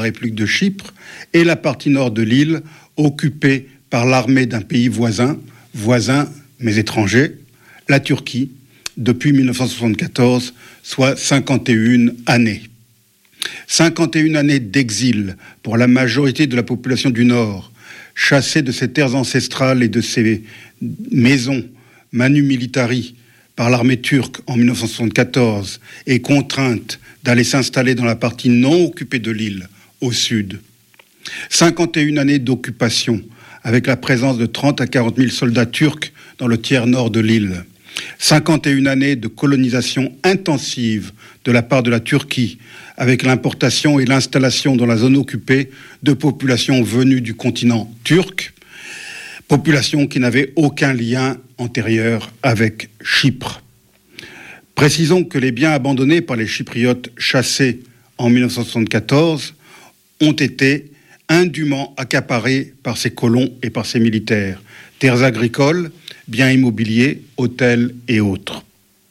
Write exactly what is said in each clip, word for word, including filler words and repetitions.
République de Chypre et la partie nord de l'île occupée par l'armée d'un pays voisin, voisin mais étranger, la Turquie, depuis mille neuf cent soixante-quatorze, soit cinquante et une années. cinquante et une années d'exil pour la majorité de la population du Nord, chassée de ses terres ancestrales et de ses maisons manu militari par l'armée turque en mille neuf cent soixante-quatorze et contrainte d'aller s'installer dans la partie non occupée de l'île, au sud. cinquante et une années d'occupation, avec la présence de trente à quarante mille soldats turcs dans le tiers nord de l'île. cinquante et une années de colonisation intensive de la part de la Turquie, avec l'importation et l'installation dans la zone occupée de populations venues du continent turc, populations qui n'avaient aucun lien antérieur avec Chypre. Précisons que les biens abandonnés par les Chypriotes chassés en mille neuf cent soixante-quatorze ont été indûment accaparés par ces colons et par ces militaires. Terres agricoles, biens immobiliers, hôtels et autres.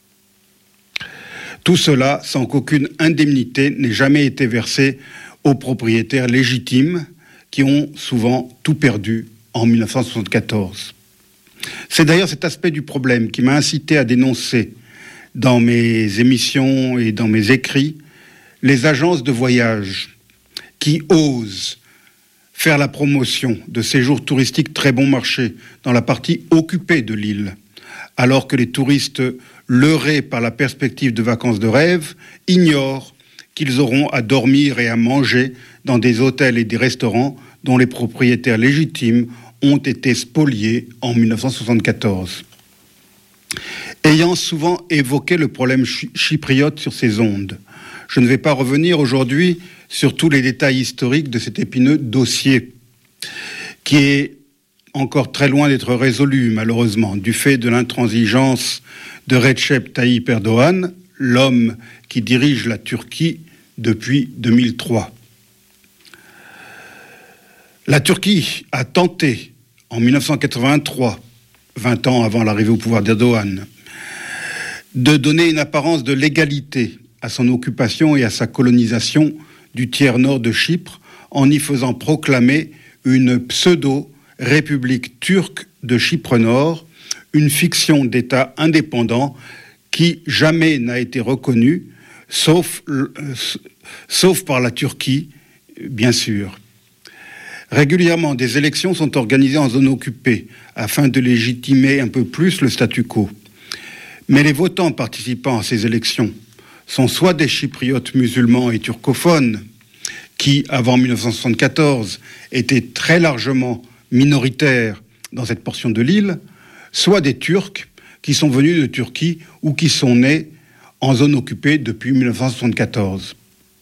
Tout cela sans qu'aucune indemnité n'ait jamais été versée aux propriétaires légitimes qui ont souvent tout perdu en mille neuf cent soixante-quatorze. C'est d'ailleurs cet aspect du problème qui m'a incité à dénoncer dans mes émissions et dans mes écrits les agences de voyage qui osent faire la promotion de séjours touristiques très bon marché dans la partie occupée de l'île, alors que les touristes leurrés par la perspective de vacances de rêve ignorent qu'ils auront à dormir et à manger dans des hôtels et des restaurants dont les propriétaires légitimes ont été spoliés en mille neuf cent soixante-quatorze. Ayant souvent évoqué le problème ch- chypriote sur ces ondes, je ne vais pas revenir aujourd'hui sur tous les détails historiques de cet épineux dossier, qui est encore très loin d'être résolu, malheureusement, du fait de l'intransigeance de Recep Tayyip Erdogan, l'homme qui dirige la Turquie depuis deux mille trois. La Turquie a tenté, en mille neuf cent quatre-vingt-trois, vingt ans avant l'arrivée au pouvoir d'Erdogan, de donner une apparence de légalité à son occupation et à sa colonisation du tiers nord de Chypre, en y faisant proclamer une pseudo-république turque de Chypre Nord, une fiction d'État indépendant qui jamais n'a été reconnue, sauf, euh, sauf par la Turquie, bien sûr. Régulièrement, des élections sont organisées en zone occupée afin de légitimer un peu plus le statu quo. Mais les votants participant à ces élections sont soit des Chypriotes musulmans et turcophones, qui, avant mille neuf cent soixante-quatorze, étaient très largement minoritaires dans cette portion de l'île, soit des Turcs qui sont venus de Turquie ou qui sont nés en zone occupée depuis mille neuf cent soixante-quatorze.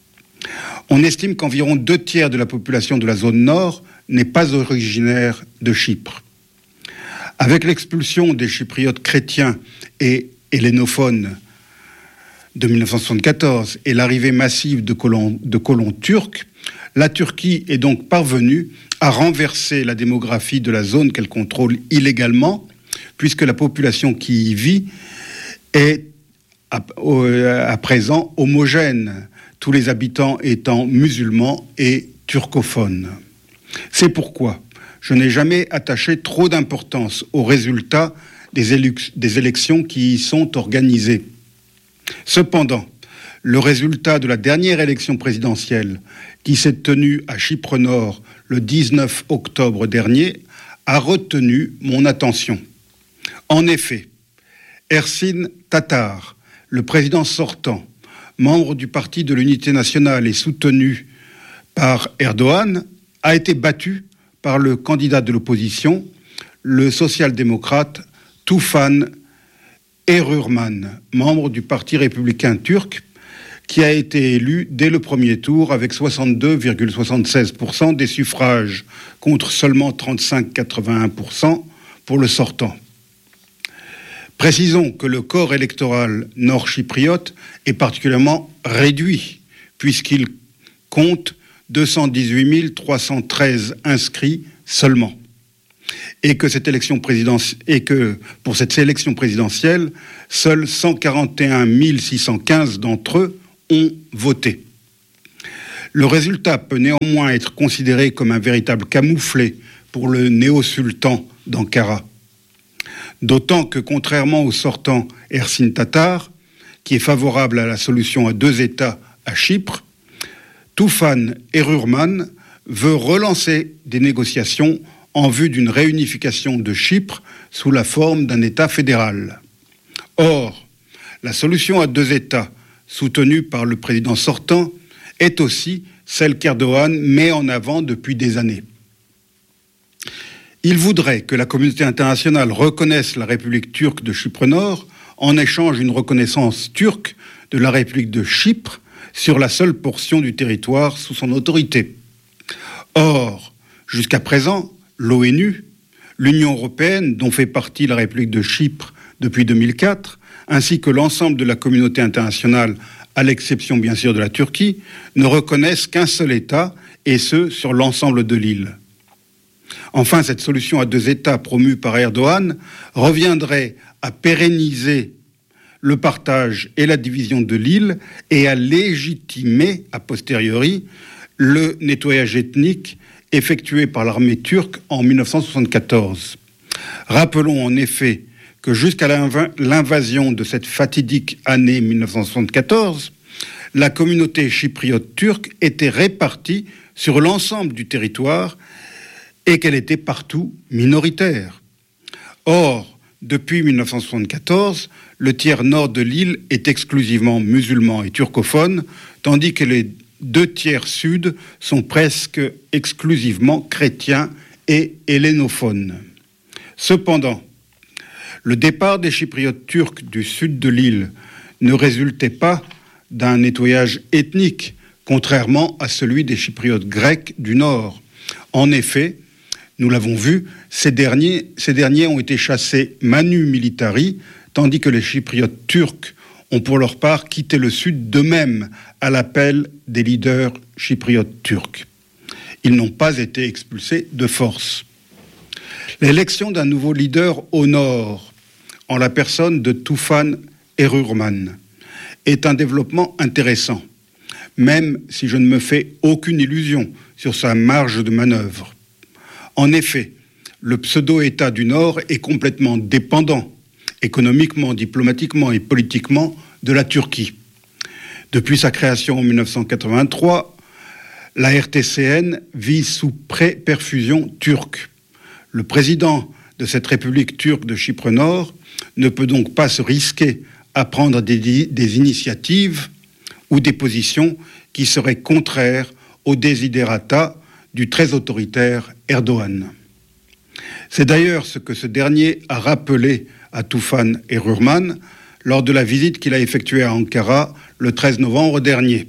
On estime qu'environ deux tiers de la population de la zone nord n'est pas originaire de Chypre. Avec l'expulsion des Chypriotes chrétiens et hellénophones de mille neuf cent soixante-quatorze et l'arrivée massive de colons, de colons turcs, la Turquie est donc parvenue à renverser la démographie de la zone qu'elle contrôle illégalement, puisque la population qui y vit est à, à présent homogène, tous les habitants étant musulmans et turcophones. C'est pourquoi je n'ai jamais attaché trop d'importance aux résultats des, élu- des élections qui y sont organisées. Cependant, le résultat de la dernière élection présidentielle, qui s'est tenue à Chypre Nord le dix-neuf octobre dernier, a retenu mon attention. En effet, Ersin Tatar, le président sortant, membre du Parti de l'Unité nationale et soutenu par Erdogan, a été battu par le candidat de l'opposition, le social-démocrate Tufan Erurman, membre du Parti républicain turc, qui a été élu dès le premier tour avec soixante-deux virgule soixante-seize pour cent des suffrages, contre seulement trente-cinq virgule quatre-vingt-un pour cent pour le sortant. Précisons que le corps électoral nord-chypriote est particulièrement réduit, puisqu'il compte deux cent dix-huit mille trois cent treize inscrits seulement. Et que, cette élection présidentielle, et que pour cette élection présidentielle, seuls cent quarante et un mille six cent quinze d'entre eux ont voté. Le résultat peut néanmoins être considéré comme un véritable camouflet pour le néo-sultan d'Ankara. D'autant que, contrairement au sortant Ersin Tatar, qui est favorable à la solution à deux États à Chypre, Tufan Erurman veut relancer des négociations en vue d'une réunification de Chypre sous la forme d'un État fédéral. Or, la solution à deux États, soutenue par le président sortant, est aussi celle qu'Erdogan met en avant depuis des années. Il voudrait que la communauté internationale reconnaisse la République turque de Chypre-Nord en échange d'une reconnaissance turque de la République de Chypre sur la seule portion du territoire sous son autorité. Or, jusqu'à présent, l'ONU, l'Union européenne, dont fait partie la République de Chypre depuis deux mille quatre, ainsi que l'ensemble de la communauté internationale, à l'exception bien sûr de la Turquie, ne reconnaissent qu'un seul État, et ce, sur l'ensemble de l'île. Enfin, cette solution à deux États promue par Erdogan reviendrait à pérenniser le partage et la division de l'île et à légitimer, a posteriori, le nettoyage ethnique effectué par l'armée turque en mille neuf cent soixante-quatorze. Rappelons en effet que jusqu'à l'invasion de cette fatidique année mille neuf cent soixante-quatorze, la communauté chypriote turque était répartie sur l'ensemble du territoire et qu'elle était partout minoritaire. Or, depuis mille neuf cent soixante-quatorze, le tiers nord de l'île est exclusivement musulman et turcophone, tandis que les deux tiers sud sont presque exclusivement chrétiens et hellénophones. Cependant, le départ des Chypriotes turcs du sud de l'île ne résultait pas d'un nettoyage ethnique, contrairement à celui des Chypriotes grecs du nord. En effet, nous l'avons vu, ces derniers, ces derniers ont été chassés manu militari, tandis que les Chypriotes turcs ont pour leur part quitté le sud d'eux-mêmes à l'appel des leaders chypriotes turcs. Ils n'ont pas été expulsés de force. L'élection d'un nouveau leader au nord, en la personne de Tufan Erurman, est un développement intéressant, même si je ne me fais aucune illusion sur sa marge de manœuvre. En effet, le pseudo-État du Nord est complètement dépendant, économiquement, diplomatiquement et politiquement, de la Turquie. Depuis sa création en mille neuf cent quatre-vingt-trois, la R T C N vit sous pré-perfusion turque. Le président de cette République turque de Chypre-Nord ne peut donc pas se risquer à prendre des, des initiatives ou des positions qui seraient contraires aux desiderata du très autoritaire Erdogan. C'est d'ailleurs ce que ce dernier a rappelé à Tufan Erurman lors de la visite qu'il a effectuée à Ankara le treize novembre dernier.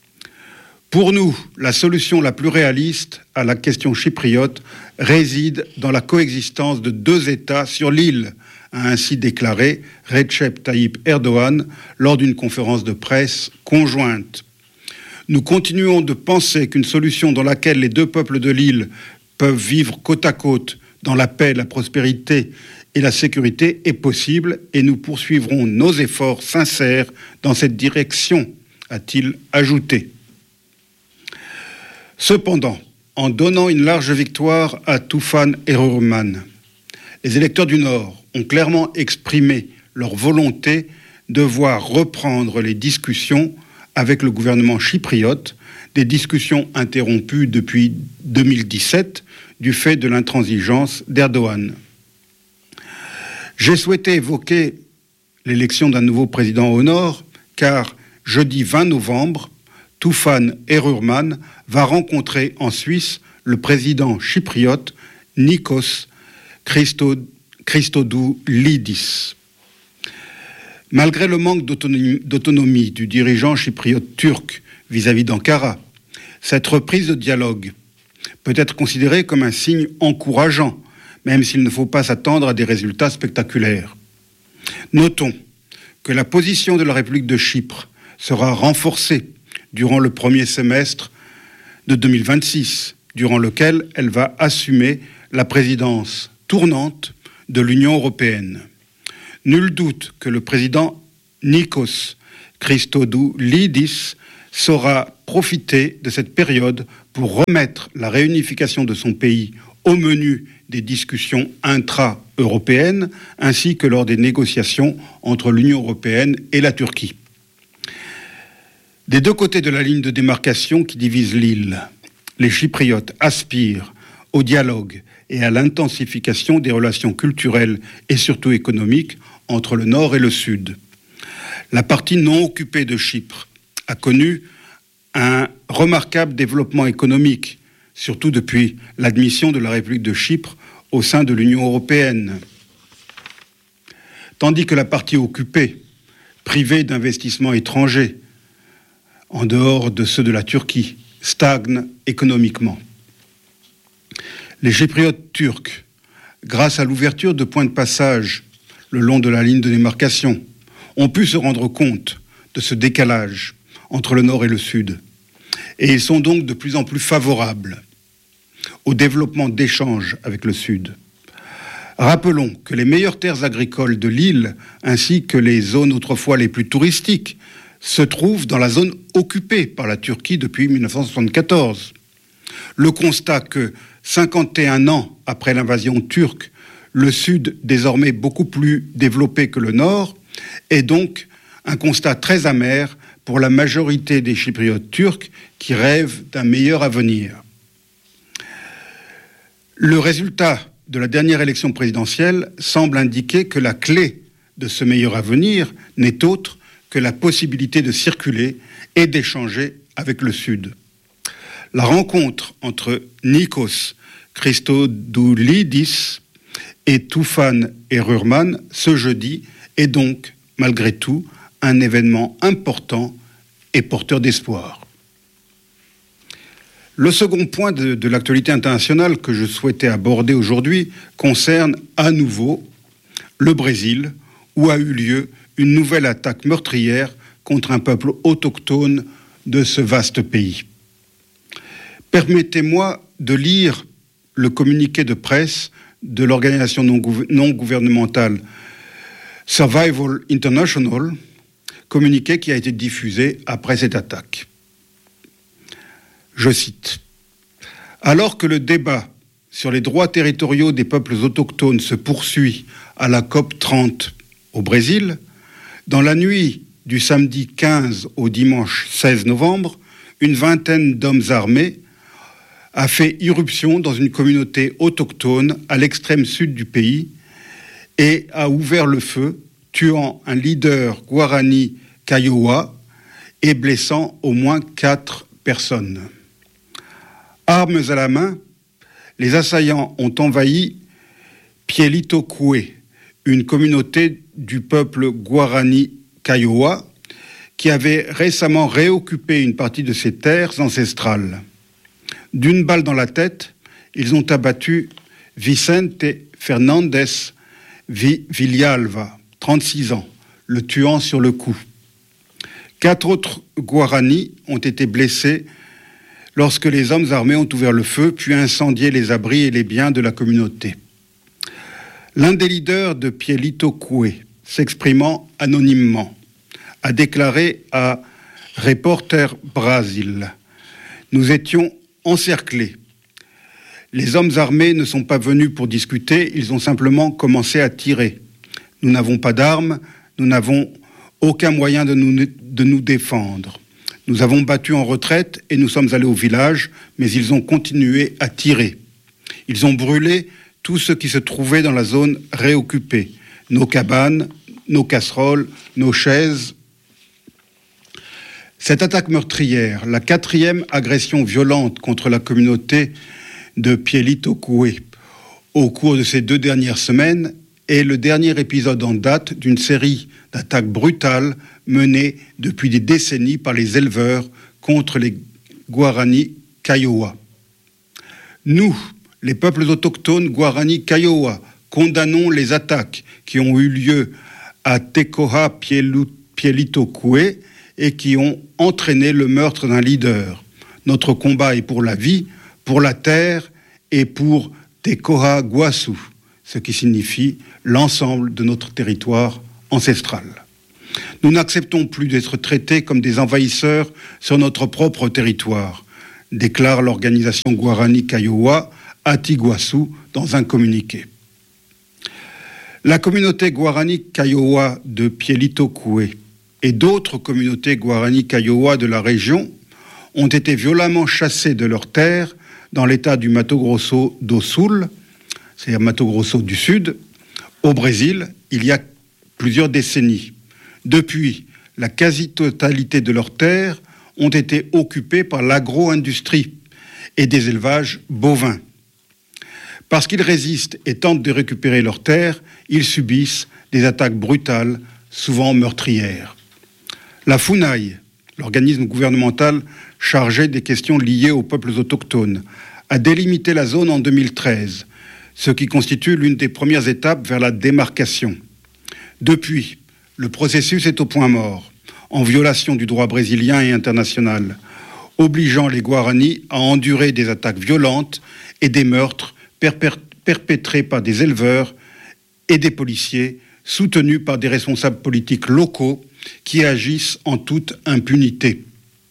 Pour nous, la solution la plus réaliste à la question chypriote réside dans la coexistence de deux États sur l'île, a ainsi déclaré Recep Tayyip Erdogan lors d'une conférence de presse conjointe. Nous continuons de penser qu'une solution dans laquelle les deux peuples de l'île peuvent vivre côte à côte dans la paix, la prospérité et la sécurité est possible et nous poursuivrons nos efforts sincères dans cette direction, a-t-il ajouté. Cependant, en donnant une large victoire à Tufan Erurman, les électeurs du Nord ont clairement exprimé leur volonté de voir reprendre les discussions avec le gouvernement chypriote, des discussions interrompues depuis deux mille dix-sept du fait de l'intransigeance d'Erdogan. J'ai souhaité évoquer l'élection d'un nouveau président au Nord, car jeudi vingt novembre, Tufan Erurman va rencontrer en Suisse le président chypriote Nikos Christodoulidis. Malgré le manque d'autonomie, d'autonomie du dirigeant chypriote turc vis-à-vis d'Ankara, cette reprise de dialogue peut être considérée comme un signe encourageant, même s'il ne faut pas s'attendre à des résultats spectaculaires. Notons que la position de la République de Chypre sera renforcée durant le premier semestre de deux mille vingt-six, durant lequel elle va assumer la présidence tournante de l'Union européenne. Nul doute que le président Nikos Christodoulidis saura profiter de cette période pour remettre la réunification de son pays au menu des discussions intra-européennes, ainsi que lors des négociations entre l'Union européenne et la Turquie. Des deux côtés de la ligne de démarcation qui divise l'île, les Chypriotes aspirent au dialogue et à l'intensification des relations culturelles et surtout économiques entre le nord et le sud. La partie non occupée de Chypre a connu un remarquable développement économique, surtout depuis l'admission de la République de Chypre au sein de l'Union européenne. Tandis que la partie occupée, privée d'investissements étrangers, en dehors de ceux de la Turquie, stagne économiquement. Les Chypriotes turcs, grâce à l'ouverture de points de passage le long de la ligne de démarcation, ont pu se rendre compte de ce décalage entre le nord et le sud. Et ils sont donc de plus en plus favorables au développement d'échanges avec le sud. Rappelons que les meilleures terres agricoles de l'île, ainsi que les zones autrefois les plus touristiques, se trouvent dans la zone occupée par la Turquie depuis mille neuf cent soixante-quatorze. Le constat que, cinquante et un ans après l'invasion turque, le sud, désormais beaucoup plus développé que le nord, est donc un constat très amer pour la majorité des Chypriotes turcs qui rêvent d'un meilleur avenir. Le résultat de la dernière élection présidentielle semble indiquer que la clé de ce meilleur avenir n'est autre que la possibilité de circuler et d'échanger avec le Sud. La rencontre entre Nikos Christodoulidis et Tufan Erurman ce jeudi est donc, malgré tout, un événement important et porteur d'espoir. Le second point de, de l'actualité internationale que je souhaitais aborder aujourd'hui concerne à nouveau le Brésil, où a eu lieu une nouvelle attaque meurtrière contre un peuple autochtone de ce vaste pays. Permettez-moi de lire le communiqué de presse de l'organisation non, gouver- non gouvernementale Survival International, communiqué qui a été diffusé après cette attaque. Je cite : « Alors que le débat sur les droits territoriaux des peuples autochtones se poursuit à la COP trente au Brésil, dans la nuit du samedi quinze au dimanche seize novembre, une vingtaine d'hommes armés a fait irruption dans une communauté autochtone à l'extrême sud du pays et a ouvert le feu, tuant un leader Guarani Kaiowá et blessant au moins quatre personnes. Armes à la main, les assaillants ont envahi Pielitokoué, une communauté du peuple Guarani Kaiowá qui avait récemment réoccupé une partie de ses terres ancestrales. D'une balle dans la tête, ils ont abattu Vicente Fernandez Villalva, trente-six ans, le tuant sur le coup. Quatre autres Guarani ont été blessés lorsque les hommes armés ont ouvert le feu, puis incendié les abris et les biens de la communauté. L'un des leaders de Pielitokoué, s'exprimant anonymement, a déclaré à Reporter Brasil : « Nous étions encerclés. Les hommes armés ne sont pas venus pour discuter, ils ont simplement commencé à tirer. Nous n'avons pas d'armes, nous n'avons aucun moyen de nous, de nous défendre. Nous avons battu en retraite et nous sommes allés au village, mais ils ont continué à tirer. Ils ont brûlé tout ce qui se trouvait dans la zone réoccupée, nos cabanes, nos casseroles, nos chaises. » Cette attaque meurtrière, la quatrième agression violente contre la communauté de Pielitokoué au cours de ces deux dernières semaines, est le dernier épisode en date d'une série d'attaques brutales menées depuis des décennies par les éleveurs contre les Guarani Kaiowá. Nous, les peuples autochtones Guarani Kaiowá, condamnons les attaques qui ont eu lieu à Tekoha Pielitokoué et qui ont entraîné le meurtre d'un leader. Notre combat est pour la vie, pour la terre et pour Tekoha Guasu, ce qui signifie l'ensemble de notre territoire ancestral. Nous n'acceptons plus d'être traités comme des envahisseurs sur notre propre territoire, déclare l'organisation Guarani Kaiowá Atiguaçu dans un communiqué. La communauté Guarani Kaiowá de Pielito Coué et d'autres communautés Guarani Kaiowá de la région ont été violemment chassées de leurs terres dans l'état du Mato Grosso do Sul, c'est-à-dire Mato Grosso du Sud, au Brésil, il y a plusieurs décennies. Depuis, la quasi-totalité de leurs terres ont été occupées par l'agro-industrie et des élevages bovins. Parce qu'ils résistent et tentent de récupérer leurs terres, ils subissent des attaques brutales, souvent meurtrières. La FUNAI, l'organisme gouvernemental chargé des questions liées aux peuples autochtones, a délimité la zone en deux mille treize, ce qui constitue l'une des premières étapes vers la démarcation. Depuis, le processus est au point mort, en violation du droit brésilien et international, obligeant les Guaranis à endurer des attaques violentes et des meurtres perpétrés par des éleveurs et des policiers soutenus par des responsables politiques locaux qui agissent en toute impunité.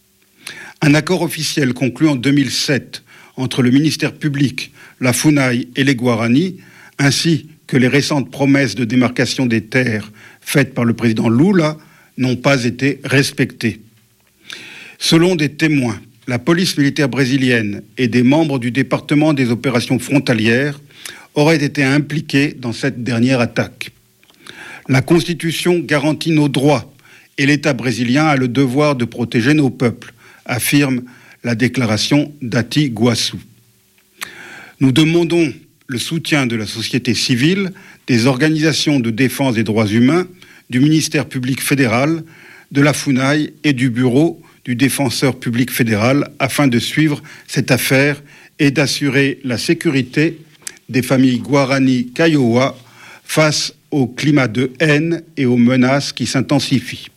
Un accord officiel conclu en deux mille sept entre le ministère public, la FUNAI et les Guaranis, ainsi que les récentes promesses de démarcation des terres faites par le président Lula, n'ont pas été respectées. Selon des témoins, la police militaire brésilienne et des membres du département des opérations frontalières auraient été impliqués dans cette dernière attaque. La Constitution garantit nos droits et l'État brésilien a le devoir de protéger nos peuples, affirme la déclaration d'Atiguaçu. Nous demandons le soutien de la société civile, des organisations de défense des droits humains, du ministère public fédéral, de la FUNAI et du bureau du défenseur public fédéral afin de suivre cette affaire et d'assurer la sécurité des familles Guarani Kaiowá face au climat de haine et aux menaces qui s'intensifient.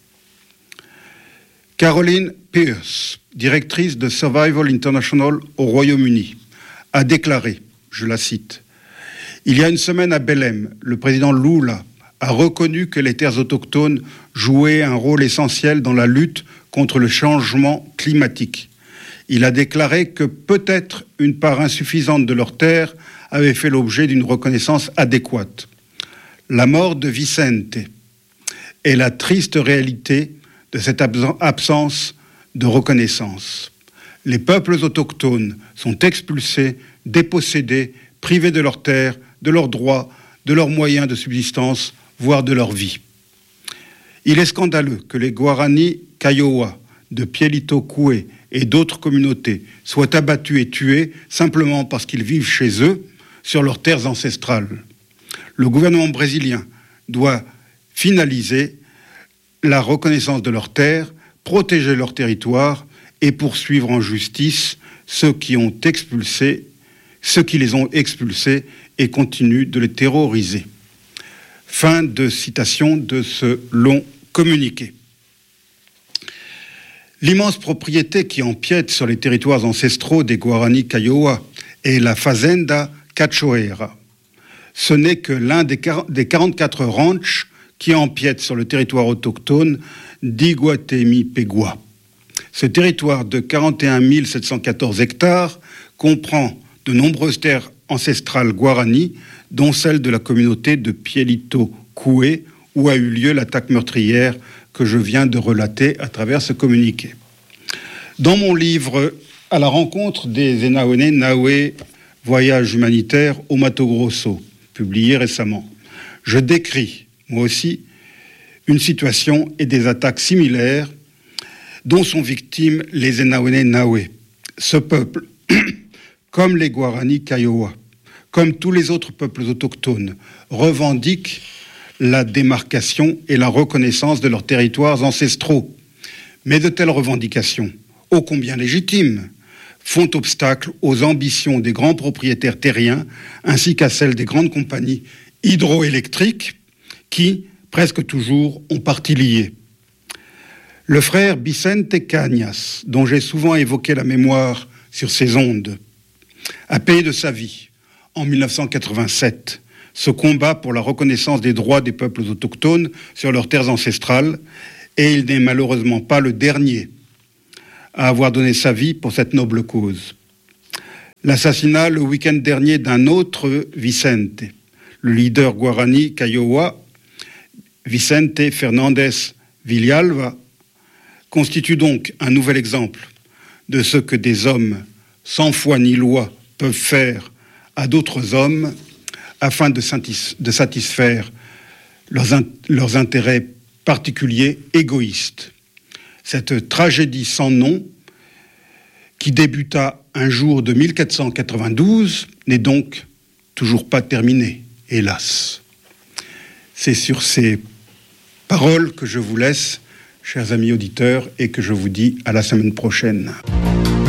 Caroline Pierce, directrice de Survival International au Royaume-Uni, a déclaré, je la cite, « Il y a une semaine à Belém, le président Lula a reconnu que les terres autochtones jouaient un rôle essentiel dans la lutte contre le changement climatique. Il a déclaré que peut-être une part insuffisante de leurs terres avait fait l'objet d'une reconnaissance adéquate. La mort de Vicente est la triste réalité de cette absence de reconnaissance. Les peuples autochtones sont expulsés, dépossédés, privés de leurs terres, de leurs droits, de leurs moyens de subsistance, voire de leur vie. Il est scandaleux que les Guarani Kaiowá de Pielito Coué et d'autres communautés soient abattus et tués simplement parce qu'ils vivent chez eux, sur leurs terres ancestrales. Le gouvernement brésilien doit finaliser la reconnaissance de leurs terres, protéger leur territoire et poursuivre en justice ceux qui ont expulsé, ceux qui les ont expulsés et continuent de les terroriser. Fin de citation de ce long communiqué. L'immense propriété qui empiète sur les territoires ancestraux des Guarani Kaiowá est la Fazenda Cachoeira. Ce n'est que l'un des quarante-quatre ranchs qui empiètent sur le territoire autochtone d'Iguatemi-Peguá. Ce territoire de quarante et un mille sept cent quatorze hectares comprend de nombreuses terres ancestrales guarani, dont celle de la communauté de Pielito Coué, où a eu lieu l'attaque meurtrière que je viens de relater à travers ce communiqué. Dans mon livre « À la rencontre des Enaoné Naoué, voyage humanitaire au Mato Grosso », publié récemment, je décris, moi aussi, une situation et des attaques similaires dont sont victimes les Enaoné Naoué. Ce peuple, comme les Guarani Kaiowá, comme tous les autres peuples autochtones, revendiquent la démarcation et la reconnaissance de leurs territoires ancestraux. Mais de telles revendications, ô combien légitimes, font obstacle aux ambitions des grands propriétaires terriens ainsi qu'à celles des grandes compagnies hydroélectriques qui, presque toujours, ont partie liée. Le frère Vicente Cañas, dont j'ai souvent évoqué la mémoire sur ces ondes, a payé de sa vie, en mille neuf cent quatre-vingt-sept, ce combat pour la reconnaissance des droits des peuples autochtones sur leurs terres ancestrales Et il n'est malheureusement pas le dernier à avoir donné sa vie pour cette noble cause. L'assassinat le week-end dernier d'un autre Vicente, le leader Guarani Kiowa, Vicente Fernandez Villalba, constitue donc un nouvel exemple de ce que des hommes sans foi ni loi peuvent faire à d'autres hommes afin de, satis- de satisfaire leurs, in- leurs intérêts particuliers égoïstes. Cette tragédie sans nom, qui débuta un jour de mille quatre cent quatre-vingt-douze, n'est donc toujours pas terminée, hélas. C'est sur ces paroles que je vous laisse, chers amis auditeurs, et que je vous dis à la semaine prochaine.